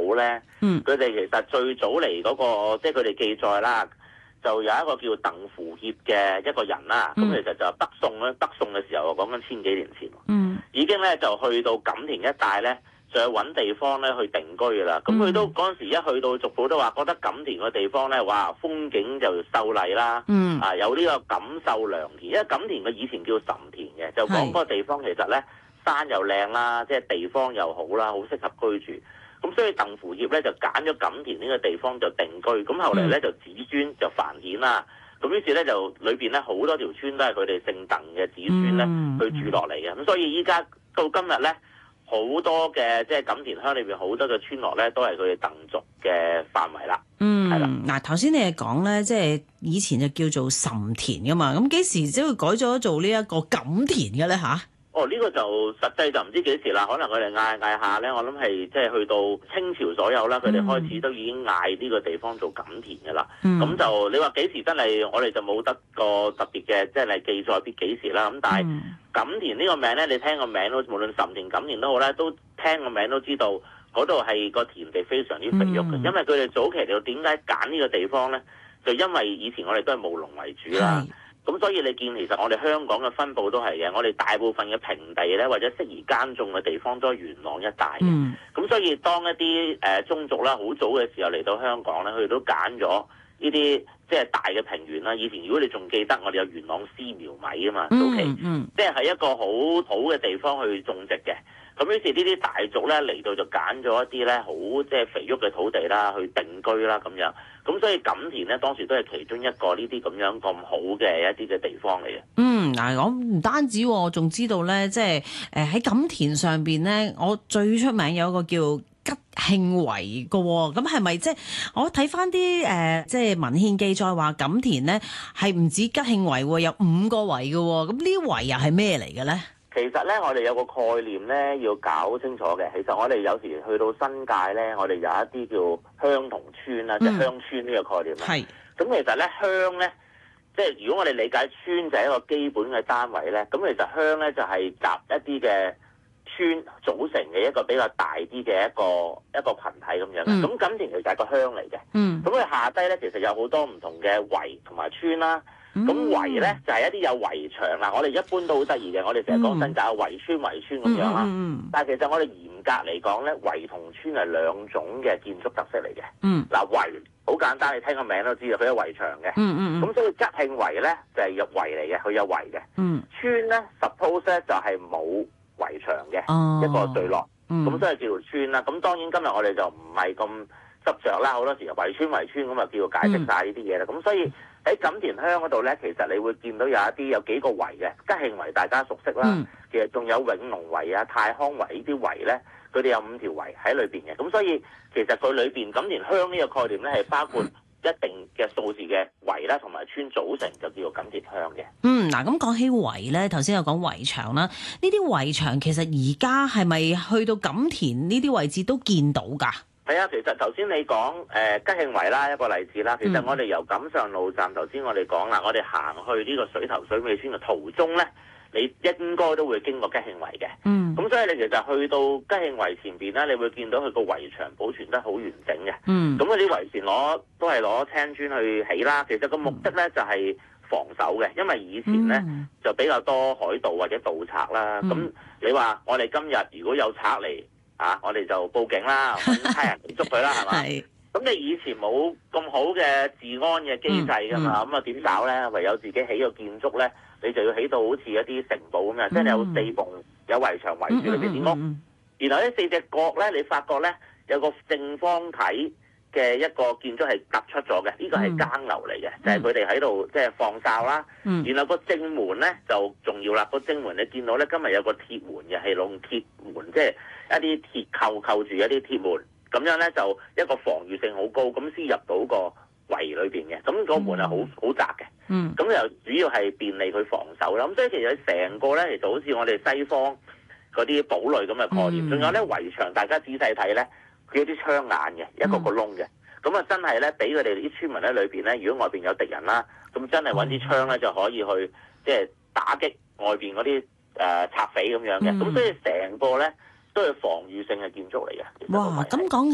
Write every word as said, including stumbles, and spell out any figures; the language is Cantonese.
島咧， 嗯， 佢哋其實最早嚟嗰、個，即係佢哋記載啦，就有一個叫鄧符協嘅一個人啦。咁、 嗯、 其實就北宋咧，北宋嘅時候講緊千幾年前， 嗯， 已經咧就去到錦田一帶咧，就去揾地方咧去定居㗎啦。咁佢都嗰陣時一去到族譜都話覺得錦田個地方咧，哇，風景就秀麗啦， 嗯， 啊有呢個錦繡良田，因為錦田嘅以前叫岑田嘅，就講嗰個地方其實咧山又靚啦，即係地方又好啦，好適合居住。咁所以鄧符協咧就揀咗錦田呢個地方就定居。咁後嚟咧就子孫就繁衍啦。咁於是咧就裏邊咧好多條村都係佢哋姓鄧嘅子孫咧去住落嚟嘅。咁所以依家到今日咧，好多嘅即係錦田鄉裏邊好多嘅村落咧，都係佢哋鄧族嘅範圍啦。 嗯， 係啦。 嗱頭先你係講咧，即係以前就叫做岑田噶嘛，咁幾時先會改咗做呢一個錦田嘅咧吓？ 哦，呢、這個就實際就唔知幾時啦，可能佢哋嗌嗌下咧，我諗係即係去到清朝左右啦，佢哋開始都已經嗌呢個地方做錦田嘅啦。咁、嗯、就你話幾時真係我哋就冇得個特別嘅，即係記載啲幾時啦。咁但係錦田呢個名咧，你聽個名都無論岑田、錦田都好咧，都聽個名都知道嗰度係個田地非常之肥沃嘅、嗯，因為佢哋早期就點解揀呢個地方咧？就因為以前我哋都係務農為主啦。咁所以你見其實我哋香港嘅分佈都係嘅，我哋大部分嘅平地咧，或者適宜耕種嘅地方都係元朗一帶嘅。咁、嗯、所以當一啲誒宗族啦，好早嘅時候嚟到香港咧，佢哋都揀咗呢啲即係大嘅平原啦。以前如果你仲記得，我哋有元朗絲苗米啊嘛，早期，嗯嗯、即係係一個好好嘅地方去種植嘅。咁於是呢啲大族咧嚟到就揀咗一啲咧好即係肥沃嘅土地啦，去定居啦咁樣。咁所以錦田咧當時都係其中一個呢啲咁樣咁好嘅一啲嘅地方嚟嘅。嗯， 嗱，我唔單止，我仲知道咧，即係誒喺錦田上邊咧，我最出名有一個叫吉慶圍嘅。咁係咪即係我睇翻啲誒即係文獻記載話錦田咧係唔止吉慶圍，有五個圍嘅。咁呢啲圍又係咩嚟嘅咧？ 其實咧，我哋有個概念咧，要搞清楚嘅。其實我哋有時去到新界咧，我哋有一啲叫鄉同村啦，即係鄉村呢個概念啦。係。咁其實咧，鄉咧，即係如果我哋理解村就係一個基本嘅單位咧，咁其實鄉咧就係集一啲嘅村組成嘅一個比較大啲嘅一個一個羣體咁樣。咁錦田其實係個鄉嚟嘅。嗯。咁佢下低咧，其實有好多唔同嘅圍同埋村啦。咁圍咧就係、是、一啲有圍牆啦，我哋一般都好得意嘅，我哋成日講新界有圍村圍村咁樣啦。嗯嗯嗯、但係其實我哋嚴格嚟講咧，圍同村係兩種嘅建築特色嚟嘅。嗯。嗱圍好簡單，你聽個名都知道，佢有圍牆嘅。嗯嗯咁所以吉慶圍咧就係、是、入圍嚟嘅，佢有圍嘅。嗯。村咧 suppose 咧就係冇圍牆嘅、哦、一個聚落。嗯。咁所以叫做村啦。咁當然今日我哋就唔係咁執着啦，好多時候圍村圍村咁啊，叫做解釋晒呢啲嘢啦。咁、嗯、所以喺錦田鄉嗰度咧，其實你會見到有一啲有幾個圍嘅，吉慶圍大家熟悉啦。嗯、其實仲有永隆圍啊、太康圍呢啲圍咧，佢哋有五條圍喺裏邊嘅。咁所以其實佢裏邊錦田鄉呢個概念咧，係包括一定嘅數字嘅圍啦，同埋村組成就叫做錦田鄉嘅。嗯， 嗱咁講起圍咧，頭先有講圍牆啦，呢啲圍牆其實而家係咪去到錦田呢啲位置都見到㗎？ 係啊，其實頭先你講誒、呃、吉慶圍啦一個例子啦，其實我哋由錦上路站頭先我哋講啦，我哋行去呢個水頭水尾村嘅途中咧，你應該都會經過吉慶圍嘅。嗯。咁所以你其實去到吉慶圍前邊咧，你會見到佢個圍牆保存得好完整嘅。嗯。咁嗰啲圍牆攞都係攞青磚去起啦，其實個目的咧就係、是、防守嘅，因為以前咧、嗯、就比較多海盜或者盜賊啦。咁、嗯、你話我哋今日如果有賊嚟，啊！我哋就報警啦，揾差人嚟捉佢啦，係嘛？係。咁你以前冇咁好嘅治安嘅機制㗎嘛？咁啊點搞咧？唯有自己起個建築咧，你就要起到好似一啲城堡咁樣，嗯、即係有四棟有圍牆圍住你哋啲屋。嗯嗯嗯、然後呢四隻角咧，你發覺咧有個正方體嘅一個建築係突出咗嘅，呢個係更樓嚟嘅，嗯、就係佢哋喺度即係放哨啦。嗯、然後個正門咧就重要啦，個正門你見到咧今日有個鐵門嘅，係用鐵門即係。一啲鐵扣扣住一啲鐵門，咁樣咧就一個防禦性好高，咁先入到個圍裏邊嘅。咁個門係好好窄嘅，嗯，咁又主要係便利佢防守啦。咁所以其實成個咧，其實好似我哋西方嗰啲堡壘咁嘅概念。仲、嗯、有咧圍牆，大家仔細睇咧，佢有啲槍眼嘅，一個個窿嘅。咁啊、嗯，真係咧俾佢哋啲村民喺裏邊咧，如果外邊有敵人啦，咁真係揾啲槍咧就可以去即係打擊外邊嗰啲誒賊匪咁樣嘅。咁、嗯、所以成個咧。都係防禦性嘅建築嚟嘅。 哇！咁講